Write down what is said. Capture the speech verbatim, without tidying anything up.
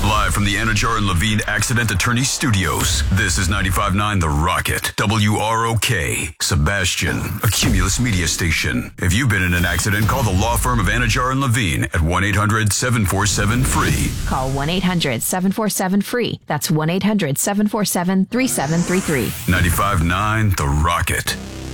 Live from the Anajar and Levine Accident Attorney Studios, this is ninety-five point nine The Rocket, W R O K, Sebastian, a Cumulus media station. If you've been in an accident, call the law firm of Anajar and Levine at one eight hundred seven four seven free. Call one eight hundred seven four seven free. That's one eight hundred seven four seven three seven three three. ninety-five point nine The Rocket.